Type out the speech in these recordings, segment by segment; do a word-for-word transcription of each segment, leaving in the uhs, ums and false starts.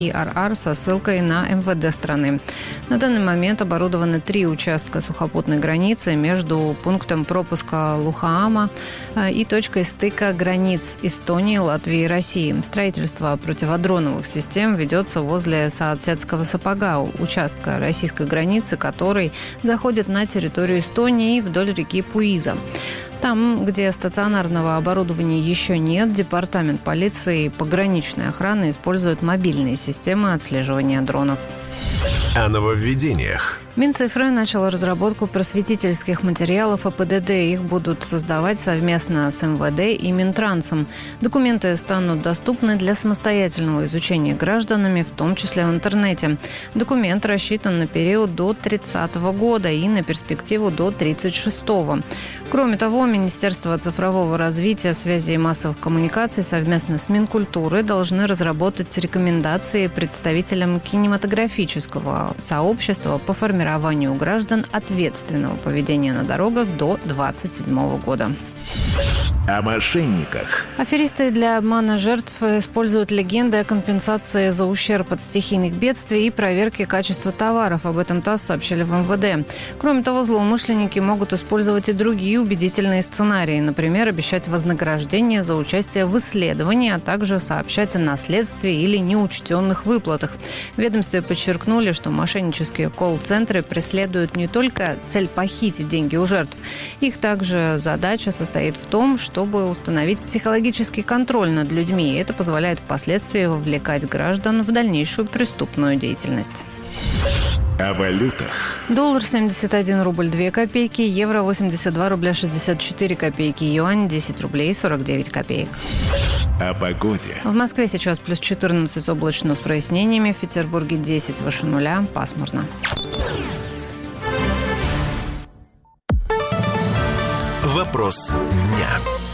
и эр эр со ссылкой на эм вэ дэ страны. На данный момент оборудованы три участка сухопутной границы между пунктом пропуска Лухаама и точкой стыка границ Эстонии, Латвии и России. Строительство противодроновых систем ведется возле Саатсетского сапога, участка российской границы, который заходит на территорию Эстонии и вдоль реки Пуиза. Там, где стационарного оборудования еще нет, департамент полиции и пограничной охраны используют мобильные системы отслеживания дронов. О нововведениях. Минцифры начала разработку просветительских материалов о пэ дэ дэ. Их будут создавать совместно с эм вэ дэ и Минтрансом. Документы станут доступны для самостоятельного изучения гражданами, в том числе в интернете. Документ рассчитан на период до тридцатого года и на перспективу до тридцать шестого. Кроме того, Министерство цифрового развития, связи и массовых коммуникаций совместно с Минкультурой должны разработать рекомендации представителям кинематографического сообщества по формированию у граждан ответственного поведения на дорогах до двадцать седьмого года. О мошенниках. Аферисты для обмана жертв используют легенды о компенсации за ущерб от стихийных бедствий и проверке качества товаров. Об этом ТАСС сообщили в эм вэ дэ. Кроме того, злоумышленники могут использовать и другие убедительные сценарии. Например, обещать вознаграждение за участие в исследовании, а также сообщать о наследстве или неучтенных выплатах. В ведомстве подчеркнули, что мошеннические колл-центры преследуют не только цель похитить деньги у жертв. Их также задача состоит в том, чтобы установить психологический контроль над людьми. Это позволяет впоследствии вовлекать граждан в дальнейшую преступную деятельность. О валютах. Доллар семьдесят один рубль две копейки, евро восемьдесят два рубля шестьдесят четыре копейки, юань десять рублей сорок девять копеек. О погоде. В Москве сейчас плюс четырнадцать, облачно с прояснениями. В Петербурге десять, выше нуля, пасмурно. Вопрос дня.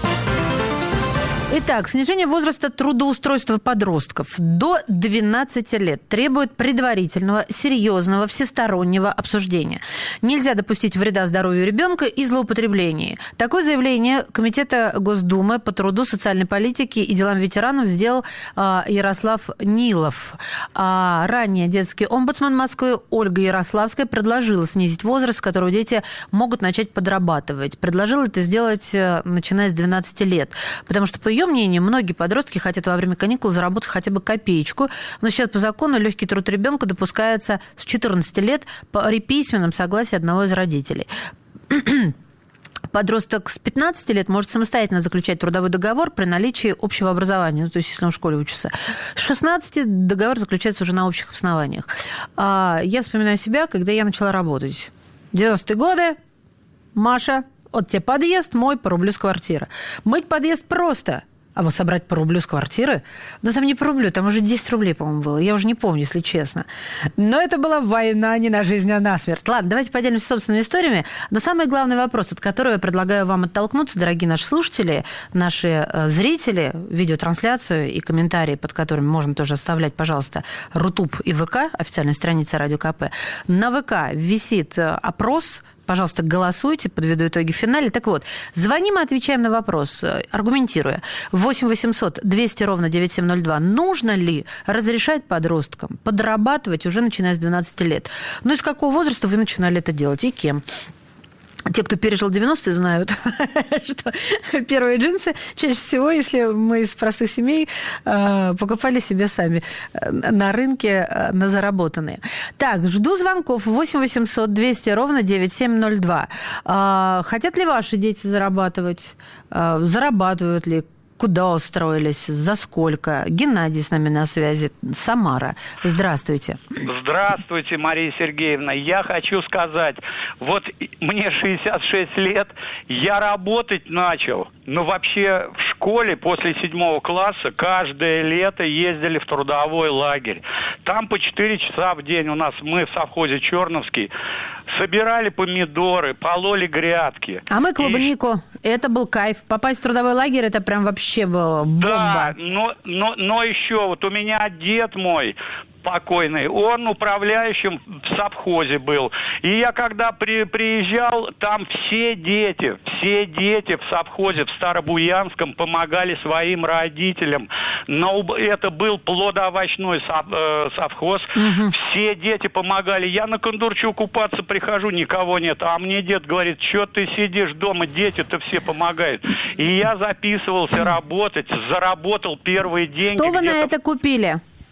Итак, снижение возраста трудоустройства подростков до двенадцати лет требует предварительного, серьезного, всестороннего обсуждения. Нельзя допустить вреда здоровью ребенка и злоупотребления. Такое заявление Комитета Госдумы по труду, социальной политике и делам ветеранов сделал э, Ярослав Нилов. А ранее детский омбудсман Москвы Ольга Ярославская предложила снизить возраст, с которого дети могут начать подрабатывать. Предложила это сделать, э, начиная с двенадцати лет. Потому что, по ее мнению, многие подростки хотят во время каникул заработать хотя бы копеечку, но сейчас по закону легкий труд ребенка допускается с четырнадцати лет при письменном согласии одного из родителей. Подросток с пятнадцати лет может самостоятельно заключать трудовой договор при наличии общего образования, ну, то есть если он в школе учится. С шестнадцати договор заключается уже на общих основаниях. Я вспоминаю себя, когда я начала работать. девяностые годы, Маша, вот тебе подъезд мой по рублю с квартиры. Мыть подъезд просто. А вот собрать по рублю с квартиры? Ну, там не по рублю, там уже десять рублей, по-моему, было. Я уже не помню, если честно. Но это была война не на жизнь, а на смерть. Ладно, давайте поделимся собственными историями. Но самый главный вопрос, от которого я предлагаю вам оттолкнуться, дорогие наши слушатели, наши зрители, видеотрансляцию и комментарии, под которыми можно тоже оставлять, пожалуйста, Рутуб и ВК, официальная страница Радио КП. На ВК висит опрос. Пожалуйста, голосуйте, подведу итоги в финале. Так вот, звоним и отвечаем на вопрос, аргументируя. восемь восемьсот двести ровно девяносто семь ноль два. Нужно ли разрешать подросткам подрабатывать уже начиная с двенадцати лет? Ну и с какого возраста вы начинали это делать и кем? Те, кто пережил девяностые, знают, что первые джинсы чаще всего, если мы из простых семей, покупали себе сами на рынке на заработанные. Так, жду звонков восемь восемьсот двести ровно девяносто семь ноль два. Хотят ли ваши дети зарабатывать? Зарабатывают ли? Куда устроились? За сколько? Геннадий с нами на связи. Самара. Здравствуйте. Здравствуйте, Мария Сергеевна. Я хочу сказать, вот мне шестьдесят шесть лет, я работать начал. Ну, вообще, в школе после седьмого класса каждое лето ездили в трудовой лагерь. Там по четыре часа в день у нас, мы в совхозе Черновский, собирали помидоры, пололи грядки. А мы клубнику. И... Это был кайф. Попасть в трудовой лагерь, это прям вообще было бомба. Да, но, но, но еще вот у меня дед мой покойный, он управляющим в совхозе был. И я когда при, приезжал, там все дети, все дети в совхозе, в Старобуянском, помогали своим родителям. Но это был плодоовощной сов, э, совхоз. Угу. Все дети помогали. Я на Кондурчу купаться прихожу, никого нет. А мне дед говорит, что ты сидишь дома, дети-то все помогают. И я записывался работать, заработал первые деньги. Что вы на это купили?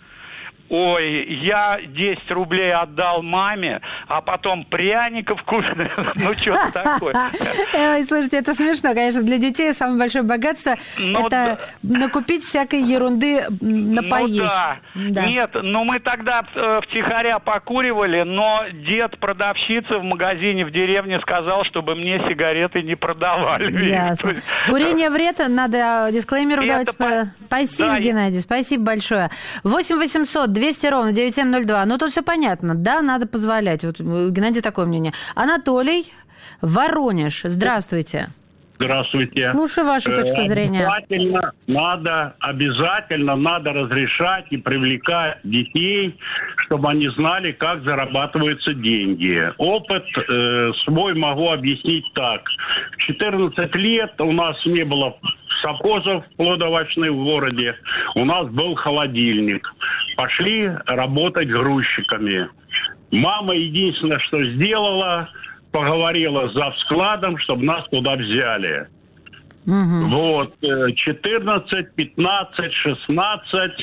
Ой, я десять рублей отдал маме, а потом пряников купил. Ну, что-то такое. Ой, слушайте, это смешно, конечно, для детей самое большое богатство ну, это да. накупить всякой ерунды на поесть. Ну, да. да. Нет, ну мы тогда втихаря покуривали, но дед продавщица в магазине в деревне сказал, чтобы мне сигареты не продавали. Ясно. Есть... Курение вред, надо дисклеймер давать. По... Спасибо, да, Геннадий, спасибо большое. восемь восемьсот двести ровно девяносто семь ноль два. Ну, тут все понятно. Да, надо позволять. Вот у Геннадия такое мнение. Анатолий, Воронеж. Здравствуйте. Здравствуйте. Слушаю вашу точку зрения. Обязательно надо, обязательно надо разрешать и привлекать детей, чтобы они знали, как зарабатываются деньги. Опыт э, свой могу объяснить так. В четырнадцать лет у нас не было совхозов плодоовощных в городе. У нас был холодильник. Пошли работать грузчиками. Мама единственное, что сделала, поговорила за складом, чтобы нас туда взяли. Угу. Вот, четырнадцать, пятнадцать, шестнадцать.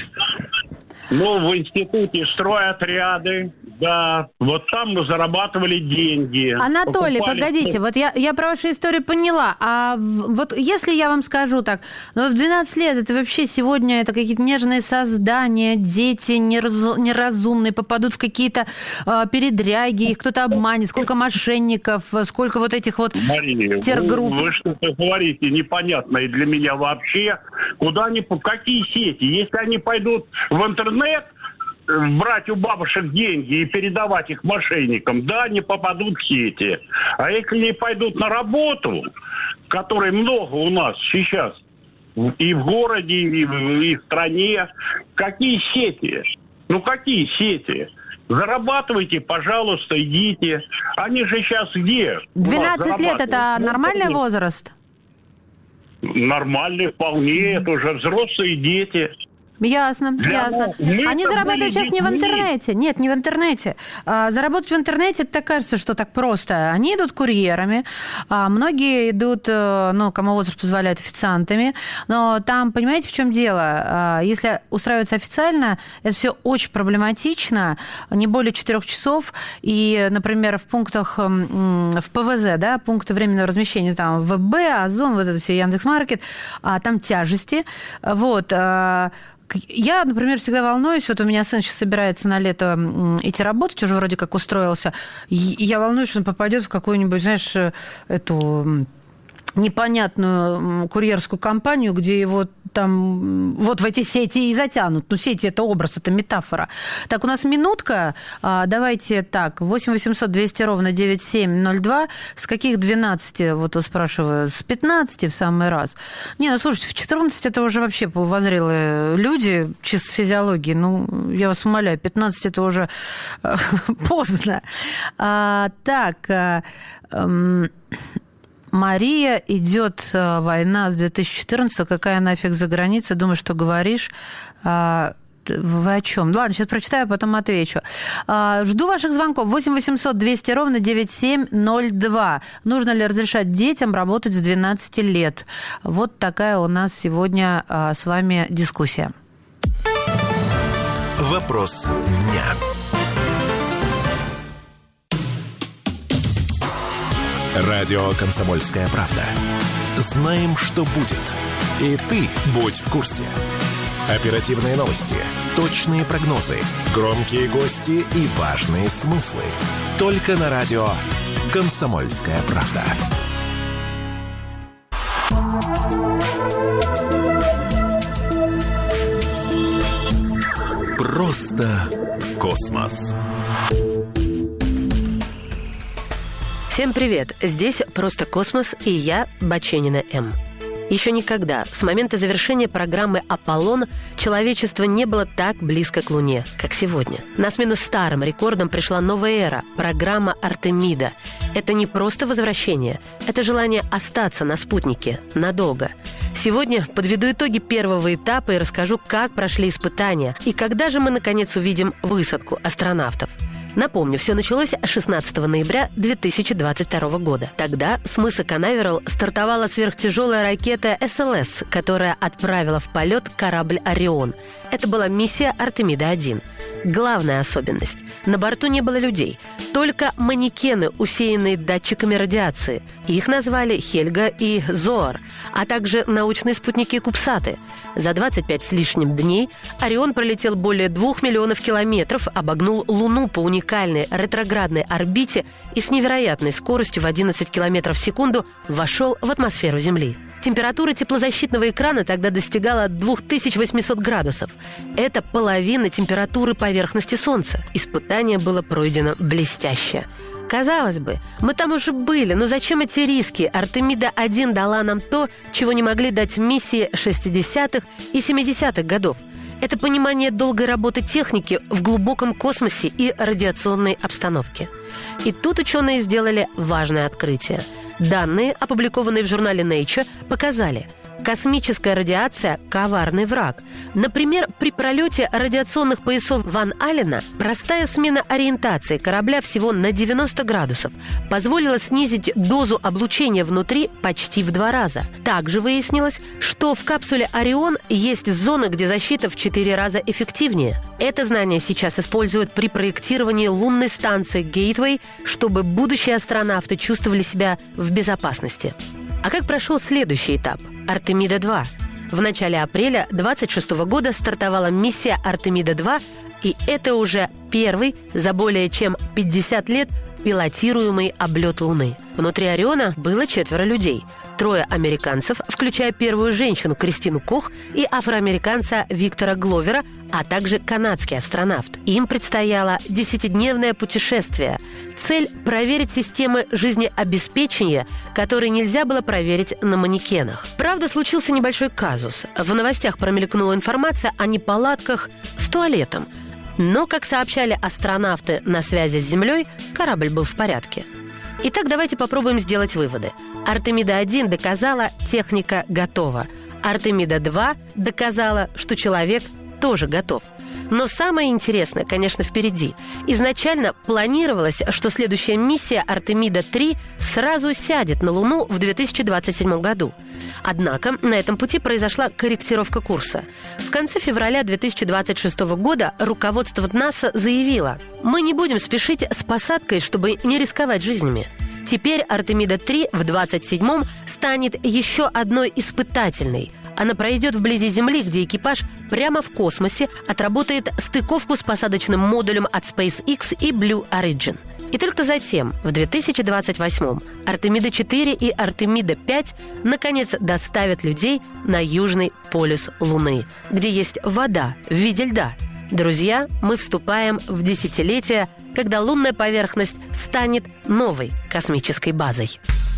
Ну, в институте стройотряды, да. Вот там мы зарабатывали деньги. Анатолий, покупали... погодите, вот я, я про вашу историю поняла. А вот если я вам скажу так, ну, в двенадцать лет это вообще сегодня это какие-то нежные создания, дети неразу, неразумные, попадут в какие-то э, передряги, их кто-то обманет, сколько мошенников, сколько вот этих вот Мария, тергрупп. Вы, вы что-то говорите непонятное для меня вообще. Куда они, какие сети? Если они пойдут в интернет, брать у бабушек деньги и передавать их мошенникам, да, они попадут в сети. А если не пойдут на работу, которой много у нас сейчас, и в городе, и в, и в стране, какие сети? Ну, какие сети? Зарабатывайте, пожалуйста, идите. Они же сейчас где? двенадцать лет – это нормальный возраст? Нормальный, вполне. Это уже взрослые дети. Ясно, Для ясно. нас, Они зарабатывают сейчас не в интернете. Нет, не в интернете. А, заработать в интернете, это кажется, что так просто. Они идут курьерами, а многие идут, ну, кому возраст позволяет, официантами. Но там, понимаете, в чем дело? А, если устраиваться официально, это все очень проблематично, не более четырех часов. И, например, в пунктах, в ПВЗ, да, пункты временного размещения, там, ВБ, Озон, вот это все, Яндекс.Маркет, а, там тяжести. Вот. Я, например, всегда волнуюсь, вот у меня сын сейчас собирается на лето идти работать, уже вроде как устроился, и я волнуюсь, что он попадет в какую-нибудь, знаешь, эту непонятную курьерскую компанию, где его там вот в эти сети и затянут. Ну, сети – это образ, это метафора. Так, у нас минутка. Давайте так, восемь восемьсот двести ровно девяносто семь ноль два. С каких двенадцати, вот спрашиваю, с пятнадцати в самый раз? Не, ну, слушайте, в четырнадцать это уже вообще полувозрелые люди, чисто физиологии. Ну, я вас умоляю, пятнадцать это уже поздно. А, так, а, м- Мария, идет война с две тысячи четырнадцатого, какая нафиг за граница, думаю, что говоришь. Вы о чем? Ладно, сейчас прочитаю, а потом отвечу. Жду ваших звонков. восемь восемьсот двести ровно девяносто семь ноль два. Нужно ли разрешать детям работать с двенадцати лет? Вот такая у нас сегодня с вами дискуссия. Вопрос дня. Радио «Комсомольская правда». Знаем, что будет. И ты будь в курсе. Оперативные новости, точные прогнозы, громкие гости и важные смыслы. Только на радио «Комсомольская правда». Просто космос. Всем привет! Здесь «Просто космос» и я, Баченина М. Еще никогда с момента завершения программы «Аполлон» человечество не было так близко к Луне, как сегодня. На смену старым рекордам пришла новая эра – программа «Артемида». Это не просто возвращение, это желание остаться на спутнике надолго. Сегодня подведу итоги первого этапа и расскажу, как прошли испытания и когда же мы, наконец, увидим высадку астронавтов. Напомню, все началось шестнадцатого ноября две тысячи двадцать второго года. Тогда с мыса Канаверал стартовала сверхтяжелая ракета эс эл эс, которая отправила в полет корабль «Орион». Это была миссия «Артемида один». Главная особенность – на борту не было людей, только манекены, усеянные датчиками радиации. Их назвали Хельга и Зоар, а также научные спутники Кубсаты. За двадцать пять с лишним дней «Орион» пролетел более двух миллионов километров, обогнул Луну по уникальной ретроградной орбите и с невероятной скоростью в одиннадцать километров в секунду вошел в атмосферу Земли. Температура теплозащитного экрана тогда достигала две тысячи восемьсот градусов. Это половина температуры поверхности Солнца. Испытание было пройдено блестяще. Казалось бы, мы там уже были, но зачем эти риски? Артемида один дала нам то, чего не могли дать миссии шестидесятых и семидесятых годов. Это понимание долгой работы техники в глубоком космосе и радиационной обстановке. И тут ученые сделали важное открытие. Данные, опубликованные в журнале Nature, показали – космическая радиация – коварный враг. Например, при пролете радиационных поясов Ван Аллена простая смена ориентации корабля всего на девяносто градусов позволила снизить дозу облучения внутри почти в два раза. Также выяснилось, что в капсуле «Орион» есть зона, где защита в четыре раза эффективнее. Это знание сейчас используют при проектировании лунной станции «Гейтвей», чтобы будущие астронавты чувствовали себя в безопасности. А как прошел следующий этап – Артемида два? В начале апреля двадцать шестого года стартовала миссия Артемида два, и это уже первый за более чем пятьдесят лет пилотируемый облет Луны. Внутри «Ориона» было четверо людей. Трое американцев, включая первую женщину Кристину Кох и афроамериканца Виктора Гловера, а также канадский астронавт. Им предстояло десятидневное путешествие. Цель – проверить системы жизнеобеспечения, которые нельзя было проверить на манекенах. Правда, случился небольшой казус. В новостях промелькнула информация о неполадках с туалетом. Но, как сообщали астронавты на связи с Землей, корабль был в порядке. Итак, давайте попробуем сделать выводы. Артемида один доказала, техника готова. Артемида два доказала, что человек тоже готов. Но самое интересное, конечно, впереди. Изначально планировалось, что следующая миссия Артемида три сразу сядет на Луну в две тысячи двадцать седьмом году. Однако на этом пути произошла корректировка курса. В конце февраля две тысячи двадцать шестого года руководство НАСА заявило: «Мы не будем спешить с посадкой, чтобы не рисковать жизнями». Теперь Артемида три в двадцать седьмом станет еще одной испытательной. Она пройдет вблизи Земли, где экипаж прямо в космосе отработает стыковку с посадочным модулем от SpaceX и Blue Origin. И только затем, в две тысячи двадцать восьмом, Артемида четыре и Артемида пять наконец доставят людей на южный полюс Луны, где есть вода в виде льда. Друзья, мы вступаем в десятилетие, когда лунная поверхность станет новой космической базой.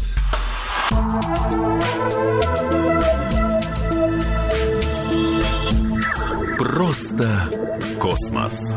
Просто космос.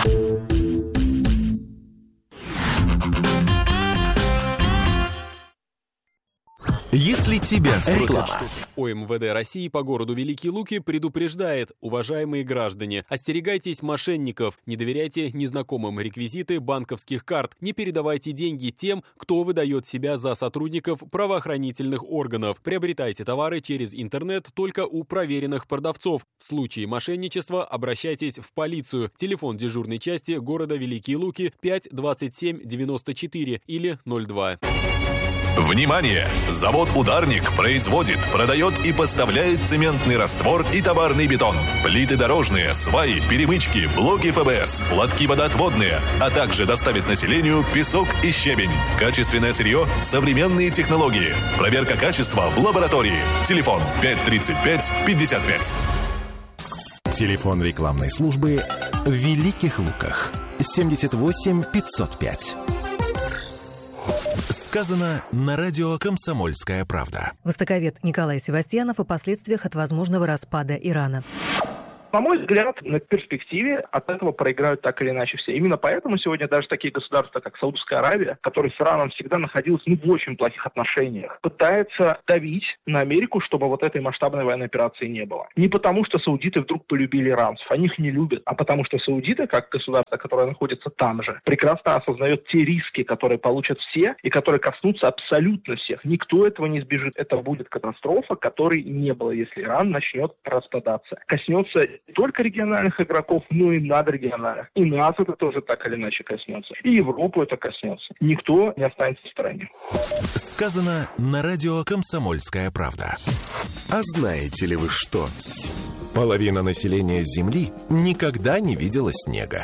Если тебя спросят, что... О эм вэ дэ России по городу Великие Луки предупреждает: уважаемые граждане, остерегайтесь мошенников, не доверяйте незнакомым реквизиты банковских карт, не передавайте деньги тем, кто выдает себя за сотрудников правоохранительных органов. Приобретайте товары через интернет только у проверенных продавцов. В случае мошенничества обращайтесь в полицию. Телефон дежурной части города Великие Луки пять двадцать семь девяносто четыре или ноль два. Внимание! Завод «Ударник» производит, продает и поставляет цементный раствор и товарный бетон, плиты дорожные, сваи, перемычки, блоки эф бэ эс, лотки водоотводные, а также доставит населению песок и щебень. Качественное сырье, современные технологии. Проверка качества в лаборатории. Телефон пять тридцать пять пятьдесят пять. Телефон рекламной службы в Великих Луках семьдесят восемь пятьсот пять. Сказано на радио «Комсомольская правда». Востоковед Николай Севастьянов о последствиях от возможного распада Ирана. На мой взгляд, на перспективе от этого проиграют так или иначе все. Именно поэтому сегодня даже такие государства, как Саудовская Аравия, которые с Ираном всегда находились ну, в очень плохих отношениях, пытаются давить на Америку, чтобы вот этой масштабной военной операции не было. Не потому, что саудиты вдруг полюбили иранцев, они их не любят, а потому что саудиты, как государство, которое находится там же, прекрасно осознает те риски, которые получат все и которые коснутся абсолютно всех. Никто этого не избежит. Это будет катастрофа, которой не было, если Иран начнет распадаться. Коснется не только региональных игроков, но и надрегиональных. И нас это тоже так или иначе коснется. И Европу это коснется. Никто не останется в стороне. Сказано на радио «Комсомольская правда». А знаете ли вы что? Половина населения Земли никогда не видела снега.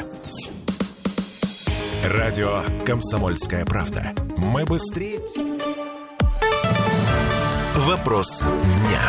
Радио «Комсомольская правда». Мы быстрее... Вопрос дня.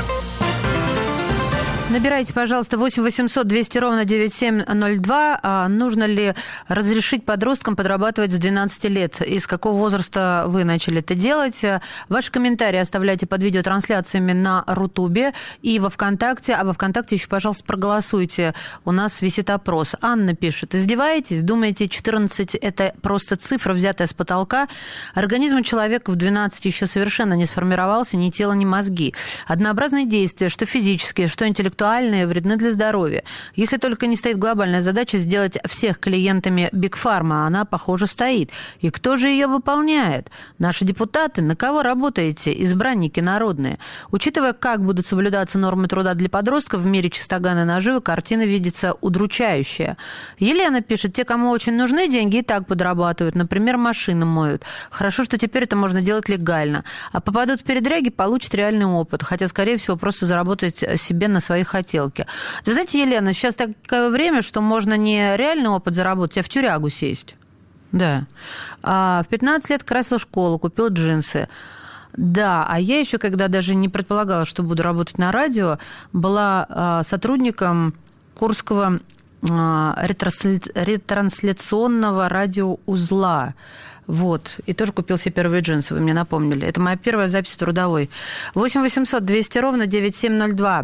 Набирайте, пожалуйста, восемь восемьсот двести ровно девяносто семь ноль два. А нужно ли разрешить подросткам подрабатывать с двенадцати лет? И с какого возраста вы начали это делать? Ваши комментарии оставляйте под видеотрансляциями на Рутубе и во ВКонтакте. А во ВКонтакте еще, пожалуйста, проголосуйте. У нас висит опрос. Анна пишет. Издеваетесь? Думаете, четырнадцать – это просто цифра, взятая с потолка? Организм человека в двенадцать еще совершенно не сформировался, ни тело, ни мозги. Однообразные действия, что физические, что интеллектуальные, вредны для здоровья. Если только не стоит глобальная задача сделать всех клиентами Биг Фарма, она, похоже, стоит. И кто же ее выполняет? Наши депутаты? На кого работаете? Избранники народные. Учитывая, как будут соблюдаться нормы труда для подростков в мире чистоганой наживы, картина видится удручающая. Елена пишет, те, кому очень нужны деньги, и так подрабатывают. Например, машины моют. Хорошо, что теперь это можно делать легально. А попадут в передряги, получат реальный опыт. Хотя, скорее всего, просто заработать себе на свои хотелки. Вы знаете, Елена, сейчас такое время, что можно не реальный опыт заработать, а в тюрягу сесть. Да. А в пятнадцать лет красил школу, купил джинсы. Да, а я еще, когда даже не предполагала, что буду работать на радио, была а, сотрудником Курского а, ретрансли... ретрансляционного радиоузла. Вот. И тоже купил себе первые джинсы, вы мне напомнили. Это моя первая запись трудовой. восемь восемьсот двести ровно девяносто семь ноль два.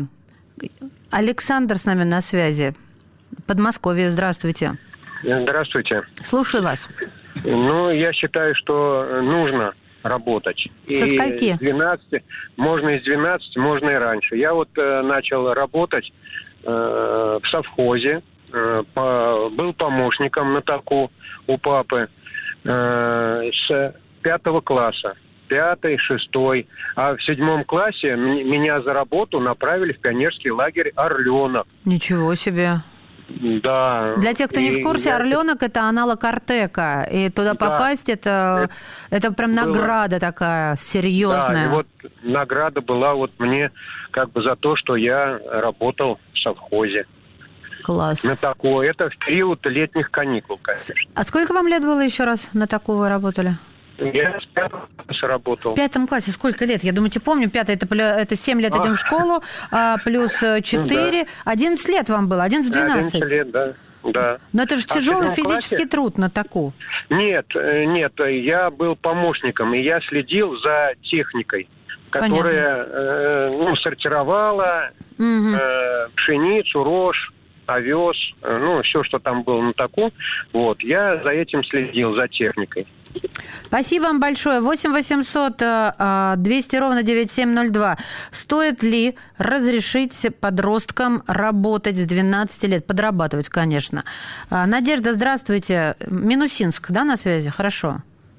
Александр с нами на связи. Подмосковье, здравствуйте. Здравствуйте. Слушаю вас. Ну, я считаю, что нужно работать. Со скольки? С двенадцати, можно и с двенадцати, можно и раньше. Я вот э, начал работать э, в совхозе, э, по, был помощником на таку у папы э, с пятого класса. Пятый, шестой. А в седьмом классе м- меня за работу направили в пионерский лагерь «Орленок». Ничего себе. Да. Для тех, кто не в курсе, я... «Орленок» – это аналог «Артека». И туда да. попасть – это, это, это прям награда было... такая серьезная. Да, и вот награда была вот мне как бы за то, что я работал в совхозе. Класс. На такое. Это в период летних каникул, конечно. А сколько вам лет было еще раз на такую вы работали? Я с пятого класса работал. В пятом классе сколько лет? Я думаю, помню, пятый это, это семь лет идем в школу, а, плюс четыре, ну, да. одиннадцать лет вам было, одиннадцать-двенадцать. одиннадцать лет, да. Да. Но это же а тяжелый физический классе... труд на таку. Нет, нет, я был помощником, и я следил за техникой, которая э, ну, сортировала угу. э, пшеницу, рожь, овес, ну, все, что там было на таку. Вот, я за этим следил, за техникой. Спасибо вам большое. восемь восемьсот двести ровно девяносто семь ноль два. Стоит ли разрешить подросткам работать с двенадцати лет? Подрабатывать, конечно. Надежда, здравствуйте. Минусинск, да, на связи? Хорошо.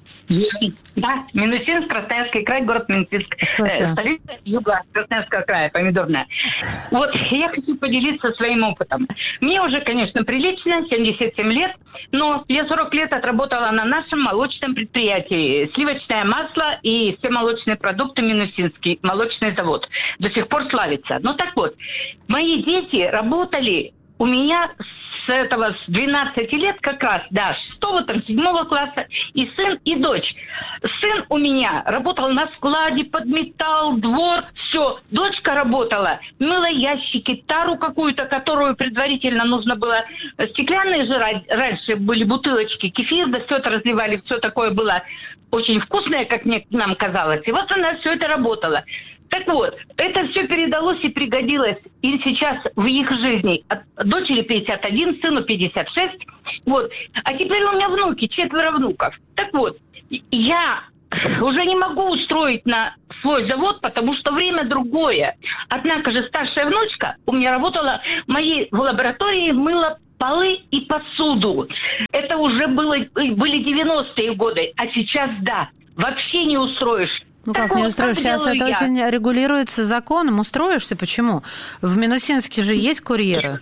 Да, Минусинск, Красноярский край, город Минусинск, э, столица юга Красноярского края, помидорная. Вот, я хочу поделиться своим опытом. Мне уже, конечно, прилично, семьдесят семь лет, но я сорок лет отработала на нашем молочном предприятии. Сливочное масло и все молочные продукты Минусинский, молочный завод. До сих пор славится. Ну так вот, мои дети работали у меня с этого, с двенадцати лет как раз, да, шестого, там, седьмого класса, и сын, и дочь. Сын у меня работал на складе, подметал двор, все. Дочка работала, мыла ящики, тару какую-то, которую предварительно нужно было, стеклянные же раньше были бутылочки, кефир, да все это разливали, все такое было очень вкусное, как мне, нам казалось. И вот она все это работала. Так вот, это все передалось и пригодилось и сейчас в их жизни. От дочери пятьдесят один, сыну пятьдесят шесть. Вот. А теперь у меня внуки, четверо внуков. Так вот, я уже не могу устроить на свой завод, потому что время другое. Однако же старшая внучка у меня работала в моей в лаборатории, мыла полы и посуду. Это уже было, были девяностые годы, а сейчас, да, вообще не устроишь. Ну как так не вот, устроишь? Как сейчас это я. Очень регулируется законом. Устроишься? Почему? В Минусинске же есть курьеры.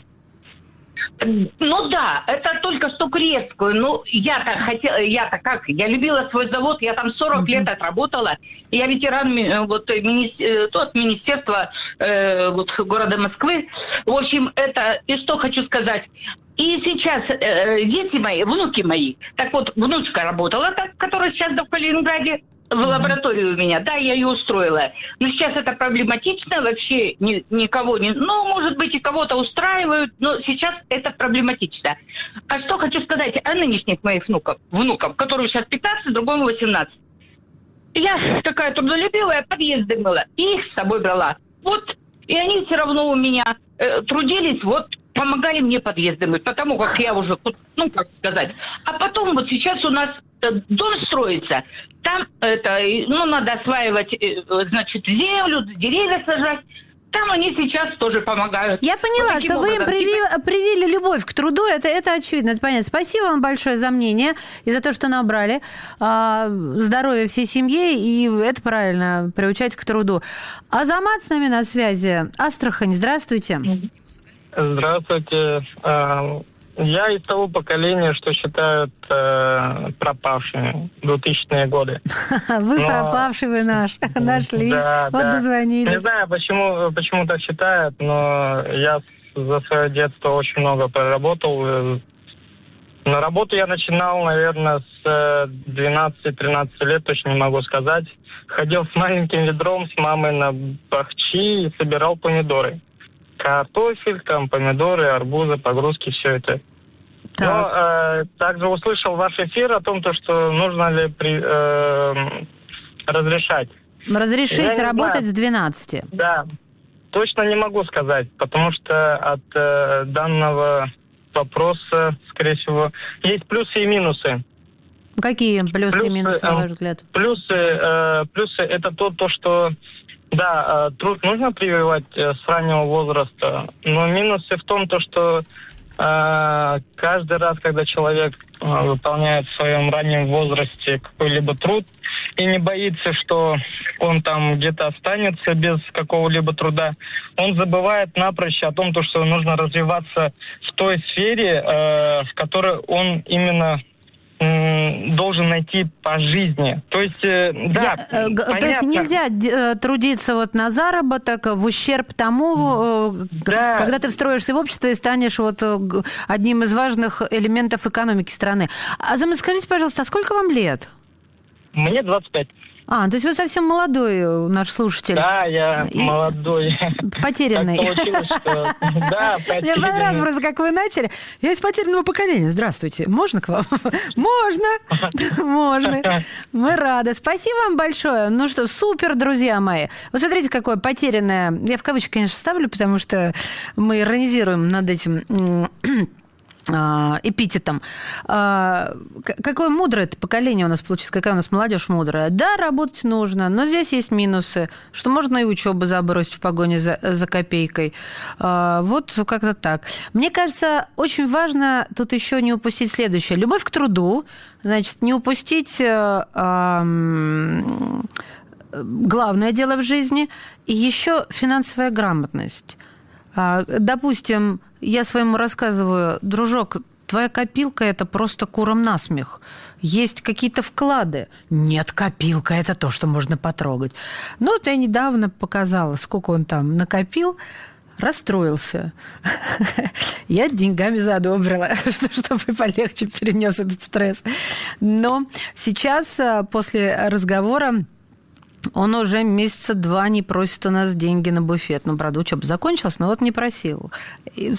Ну да, это только что курьерскую. Ну, я-то хотела, я-то как, я любила свой завод, я там сорок uh-huh. лет отработала. Я ветеран вот, мини, от министерства э, вот, города Москвы. В общем, это, и что хочу сказать. И сейчас э, дети мои, внуки мои, так вот, внучка работала, так, которая сейчас в Калининграде, в лаборатории у меня, да, я ее устроила. Но сейчас это проблематично, вообще ни, никого не... Ну, может быть, и кого-то устраивают, но сейчас это проблематично. А что хочу сказать о нынешних моих внуков, внуков, которым сейчас пятнадцать, другому восемнадцать. Я такая трудолюбивая, подъезды мыла, и их с собой брала. Вот, и они все равно у меня э, трудились, вот, помогали мне подъезды мыть, потому как я уже, ну, как сказать. А потом вот сейчас у нас дом строится, там это, ну, надо осваивать, значит, землю, деревья сажать. Там они сейчас тоже помогают. Я поняла, вот что вы им привили, привили любовь к труду, это, это очевидно, это понятно. Спасибо вам большое за мнение и за то, что набрали. А, здоровья всей семье, и это правильно, приучать к труду. Азамат с нами на связи. Астрахань, здравствуйте. Здравствуйте. Я из того поколения, что считают э, пропавшими двухтысячные годы. Вы Но... пропавший, вы наш. Нашлись, да, вот да. Дозвонились. Не знаю, почему, почему так считают, но я за свое детство очень много проработал. На работу я начинал, наверное, с двенадцати-тринадцати лет, точно не могу сказать. Ходил с маленьким ведром с мамой на бахчи и собирал помидоры. Картофель, там, помидоры, арбузы, погрузки, все это. Так. Но э, также услышал ваш эфир о том, то, что нужно ли при, э, разрешать. Разрешить работать с двенадцати? Да, точно не могу сказать, потому что от э, данного вопроса, скорее всего, есть плюсы и минусы. Какие плюсы, плюсы и минусы, на ваш взгляд? Плюсы, э, плюсы это то, то, что да, труд нужно прививать с раннего возраста, но минусы в том, то, что э, каждый раз, когда человек э, выполняет в своем раннем возрасте какой-либо труд и не боится, что он там где-то останется без какого-либо труда, он забывает напрочь о том, то, что нужно развиваться в той сфере, э, в которой он именно должен найти по жизни. То есть, э, да, Я, э, то есть нельзя э, трудиться вот на заработок в ущерб тому, э, да. когда ты встроишься в общество и станешь вот э, одним из важных элементов экономики страны. Азамат, скажите, пожалуйста, а сколько вам лет? Мне двадцать пять. А, то есть вы совсем молодой наш слушатель. Да, я и... молодой. Потерянный. Так получилось, что... Да, потерянный. Мне понравилось просто, как вы начали. Я из потерянного поколения. Здравствуйте. Можно к вам? Можно. Можно. Мы рады. Спасибо вам большое. Ну что, супер, друзья мои. Вот смотрите, какое потерянное... Я в кавычки, конечно, ставлю, потому что мы иронизируем над этим... эпитетом. Какое мудрое это поколение у нас получится, какая у нас молодежь мудрая. Да, работать нужно, но здесь есть минусы, что можно и учебу забросить в погоне за, за копейкой. Вот как-то так. Мне кажется, очень важно тут еще не упустить следующее. Любовь к труду, значит, не упустить главное дело в жизни, и еще финансовая грамотность. Допустим, я своему рассказываю: дружок, твоя копилка – это просто курам насмех. Есть какие-то вклады. Нет, копилка – это то, что можно потрогать. Ну, вот я недавно показала, сколько он там накопил. расстроился. Я деньгами задобрила, чтобы полегче перенес этот стресс. Но сейчас, после разговора, он уже месяца два не просит у нас деньги на буфет. Ну, правда, учеба закончилась, но вот не просил. И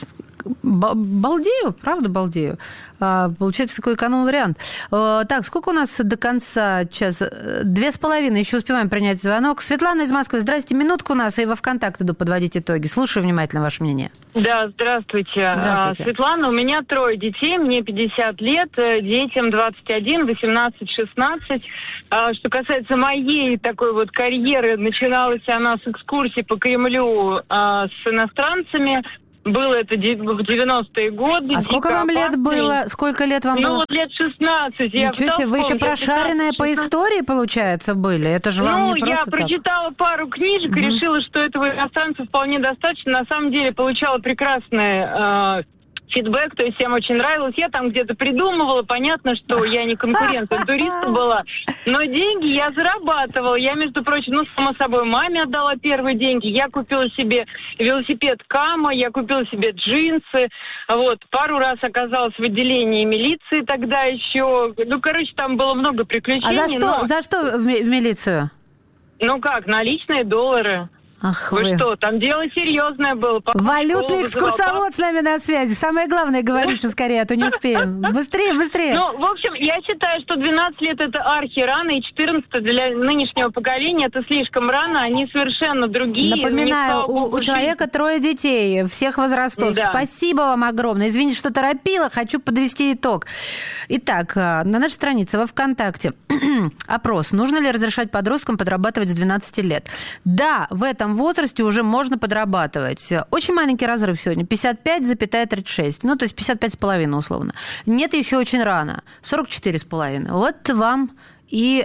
балдею, правда балдею. Получается такой эконом-вариант. Так, сколько у нас до конца часа? Две с половиной. Еще успеваем принять звонок. Светлана из Москвы. Здрасте, минутку у нас, и во ВКонтакте иду подводить итоги. Слушаю внимательно ваше мнение. Да, здравствуйте. Здравствуйте. Светлана, у меня трое детей, мне пятьдесят лет, детям двадцать один, восемнадцать, шестнадцать. Что касается моей такой вот карьеры, начиналась она с экскурсий по Кремлю с иностранцами. Было это в девяностые годы. А сколько вам лет было? Сколько лет вам ну, было? Ну, вот лет шестнадцать. Я Ничего себе, вы еще прошаренная по истории, получается, были? Это же вам ну, не просто я так. прочитала пару книжек и Угу. решила, что этого иностранца вполне достаточно. На самом деле, получала прекрасное... Э- фидбэк, то есть всем очень нравилось. Я там где-то придумывала, понятно, что я не конкурент туриста была, но деньги я зарабатывала. Я, между прочим, ну, само собой, маме отдала первые деньги. Я купила себе велосипед Кама, я купила себе джинсы. Вот, пару раз оказалась в отделении милиции тогда еще. Ну, короче, там было много приключений. А за что, но... за что в ми- в милицию? Ну как, наличные доллары. Ах вы, вы что, там дело серьезное было. Валютный экскурсовод с нами на связи. Самое главное, говорите скорее, а то не успеем. Быстрее, быстрее. Ну, в общем, я считаю, что двенадцать лет это архи рано, и четырнадцать для нынешнего поколения это слишком рано, они совершенно другие. Напоминаю, у, у человека трое детей всех возрастов. Да. Спасибо вам огромное. Извините, что торопила, хочу подвести итог. Итак, на нашей странице во ВКонтакте опрос. Нужно ли разрешать подросткам подрабатывать с двенадцати лет? Да, в этом возрасте уже можно подрабатывать. Очень маленький разрыв сегодня. пятьдесят пять целых тридцать шесть. Ну, то есть пятьдесят пять с половиной условно. Нет, еще очень рано. сорок четыре с половиной. Вот вам и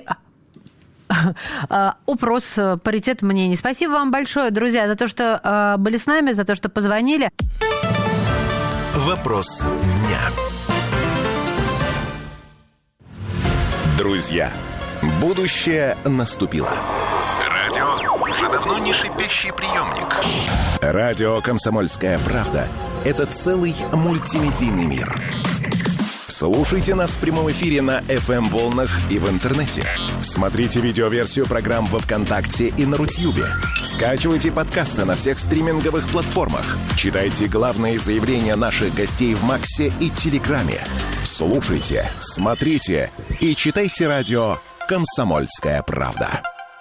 опрос, паритет мнений. Спасибо вам большое, друзья, за то, что были с нами, за то, что позвонили. Вопрос дня. Друзья, будущее наступило. Радио уже давно не шипящий приемник. Радио «Комсомольская правда» — это целый мультимедийный мир. Слушайте нас в прямом эфире на эф эм-волнах и в интернете. Смотрите видеоверсию программ во ВКонтакте и на Рутьюбе. Скачивайте подкасты на всех стриминговых платформах. Читайте главные заявления наших гостей в Максе и Телеграме. Слушайте, смотрите и читайте радио «Комсомольская правда».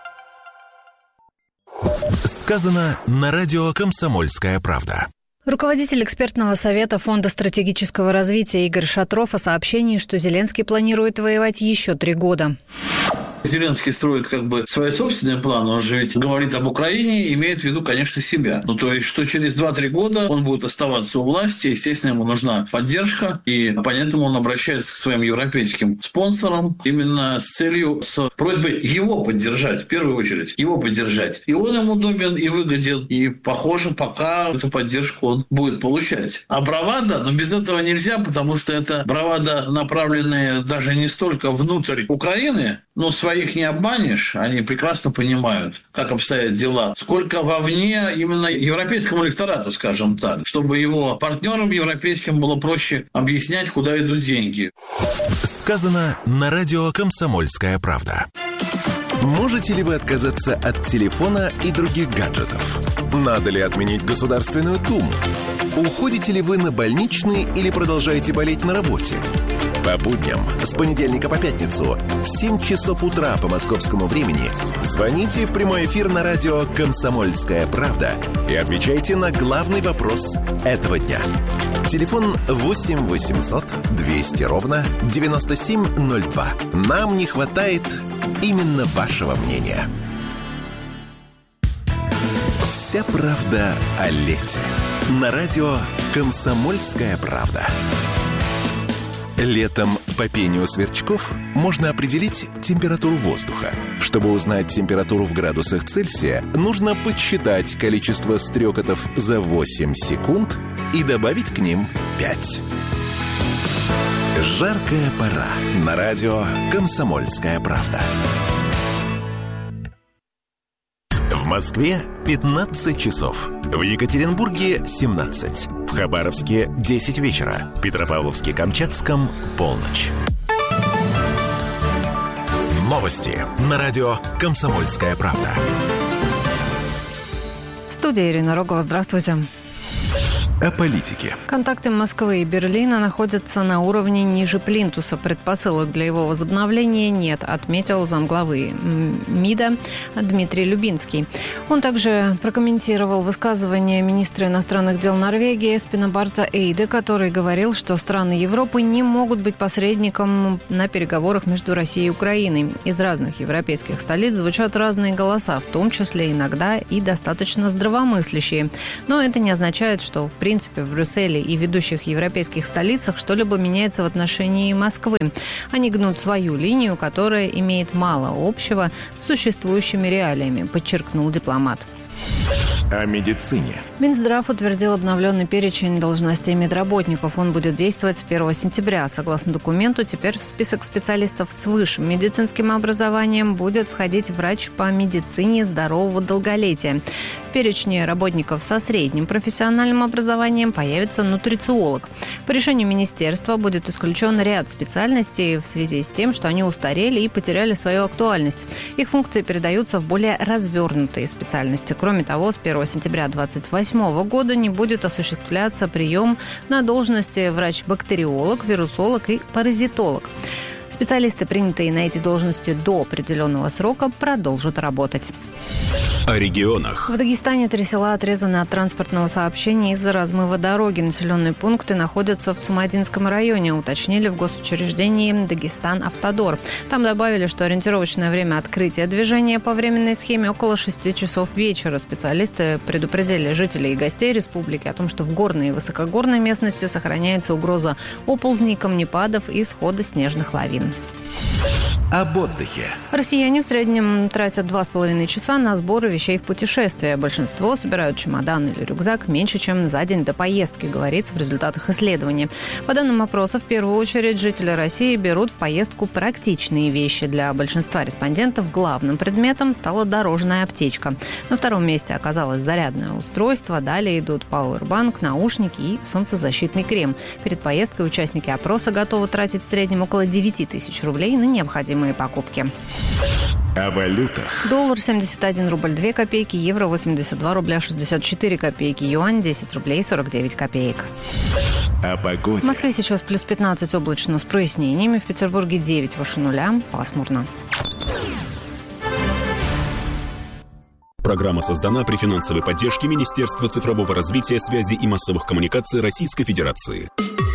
Сказано на радио «Комсомольская правда». Руководитель экспертного совета Фонда стратегического развития Игорь Шатров о сообщении, что Зеленский планирует воевать еще три года. Зеленский строит как бы свои собственные планы, он же ведь говорит об Украине, имеет в виду, конечно, себя. Ну, то есть, что через два-три года он будет оставаться у власти, естественно, ему нужна поддержка, и поэтому он обращается к своим европейским спонсорам именно с целью, с просьбой его поддержать, в первую очередь, его поддержать. И он им удобен и выгоден, и, похоже, пока эту поддержку он будет получать. А бравада, но без этого нельзя, потому что это бравада, направленная даже не столько внутрь Украины, но своих не обманешь, они прекрасно понимают, как обстоят дела. Сколько вовне именно европейскому электорату, скажем так, чтобы его партнерам европейским было проще объяснять, куда идут деньги. Сказано на радио «Комсомольская правда». Можете ли вы отказаться от телефона и других гаджетов? Надо ли отменить Государственную Думу? Уходите ли вы на больничный или продолжаете болеть на работе? По будням с понедельника по пятницу в семь часов утра по московскому времени звоните в прямой эфир на радио «Комсомольская правда» и отвечайте на главный вопрос этого дня. Телефон восемь восемьсот двести ровно девяносто семь ноль два. Нам не хватает именно вашего мнения. Вся правда о лете. На радио «Комсомольская правда». Летом по пению сверчков можно определить температуру воздуха. Чтобы узнать температуру в градусах Цельсия, нужно подсчитать количество стрекотов за восемь секунд и добавить к ним пять. Жаркая пора. На радио «Комсомольская правда». В Москве пятнадцать часов. В Екатеринбурге семнадцать, в Хабаровске десять вечера, в Петропавловске-Камчатском полночь. Новости на радио «Комсомольская правда». Студия Ирина Рогова. Здравствуйте. О политике. Контакты Москвы и Берлина находятся на уровне ниже плинтуса. Предпосылок для его возобновления нет, отметил замглавы МИДа Дмитрий Любинский. Он также прокомментировал высказывание министра иностранных дел Норвегии Эспена Барта Эйде, который говорил, что страны Европы не могут быть посредником на переговорах между Россией и Украиной. Из разных европейских столиц звучат разные голоса, в том числе иногда и достаточно здравомыслящие. Но это не означает, что в В принципе, в Брюсселе и ведущих европейских столицах что-либо меняется в отношении Москвы. Они гнут свою линию, которая имеет мало общего с существующими реалиями, подчеркнул дипломат. О медицине. Минздрав утвердил обновленный перечень должностей медработников. Он будет действовать с первого сентября. Согласно документу, теперь в список специалистов с высшим медицинским образованием будет входить врач по медицине здорового долголетия. В перечне работников со средним профессиональным образованием появится нутрициолог. По решению министерства будет исключен ряд специальностей в связи с тем, что они устарели и потеряли свою актуальность. Их функции передаются в более развернутые специальности. Кроме того, с первого сентября две тысячи двадцать восьмого года не будет осуществляться прием на должности врач-бактериолог, вирусолог и паразитолог. Специалисты, принятые на эти должности до определенного срока, продолжат работать. О регионах. В Дагестане три села отрезаны от транспортного сообщения из-за размыва дороги. Населенные пункты находятся в Цумадинском районе, уточнили в госучреждении «Дагестан-Автодор». Там добавили, что ориентировочное время открытия движения по временной схеме около шести часов вечера. Специалисты предупредили жителей и гостей республики о том, что в горной и высокогорной местности сохраняется угроза оползней, камнепадов и схода снежных лавин. Об отдыхе. Россияне в среднем тратят два с половиной часа на сборы вещей в путешествие. Большинство собирают чемодан или рюкзак меньше, чем за день до поездки, говорится в результатах исследования. По данным опроса, в первую очередь жители России берут в поездку практичные вещи. Для большинства респондентов главным предметом стала дорожная аптечка. На втором месте оказалось зарядное устройство. Далее идут пауэрбанк, наушники и солнцезащитный крем. Перед поездкой участники опроса готовы тратить в среднем около девять тысяч рублей на необходимые покупки. О валютах. Доллар семьдесят один рубль две копейки, евро восемьдесят два рубля шестьдесят четыре копейки, юань десять рублей сорок девять копеек. О погоде. В Москве сейчас плюс пятнадцать, облачно с прояснениями. В Петербурге девять выше нуля, пасмурно. Программа создана при финансовой поддержке Министерства цифрового развития, связи и массовых коммуникаций Российской Федерации.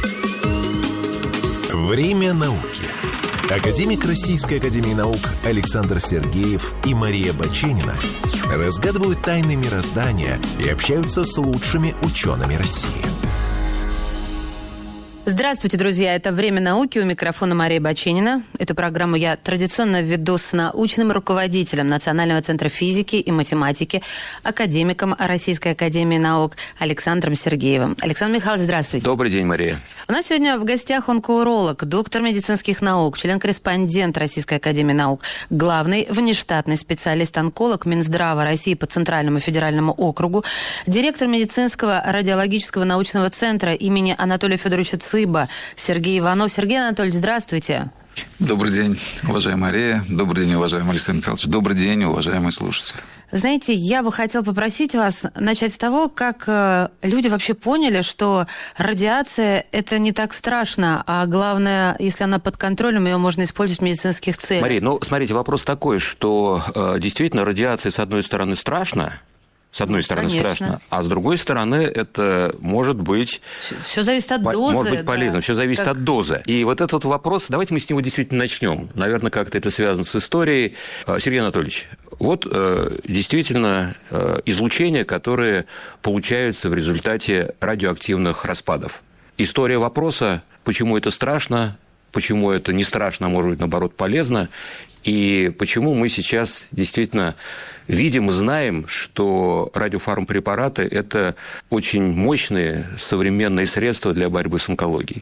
Время науки. Академик Российской академии наук Александр Сергеев и Мария Баченина разгадывают тайны мироздания и общаются с лучшими учеными России. Здравствуйте, друзья! Это «Время науки», у микрофона Мария Баченина. Эту программу я традиционно веду с научным руководителем Национального центра физики и математики, академиком Российской академии наук Александром Сергеевым. Александр Михайлович, здравствуйте. Добрый день, Мария. У нас сегодня в гостях онкоуролог, доктор медицинских наук, член-корреспондент Российской академии наук, главный внештатный специалист-онколог Минздрава России по Центральному федеральному округу, директор медицинского радиологического научного центра имени Анатолия Федоровича Цыба Сергей Иванов. Сергей Анатольевич, здравствуйте. Добрый день, уважаемая Мария. Добрый день, уважаемый Александр Михайлович. Добрый день, уважаемые слушатели. Знаете, я бы хотела попросить вас начать с того, как э, люди вообще поняли, что радиация – это не так страшно, а главное, если она под контролем, ее можно использовать в медицинских целях. Мария, ну, смотрите, вопрос такой, что э, действительно радиация, с одной стороны, страшна, С одной стороны, Конечно. страшно, а с другой стороны, это может быть... Все зависит от дозы. Может быть полезно, да, все зависит как... от дозы. И вот этот вопрос, давайте мы с него действительно начнем. Наверное, как-то это связано с историей. Сергей Анатольевич, вот действительно излучения, которые получаются в результате радиоактивных распадов. История вопроса, почему это страшно, почему это не страшно, а может быть, наоборот, полезно, и почему мы сейчас действительно видим и знаем, что радиофармпрепараты – это очень мощные современные средства для борьбы с онкологией.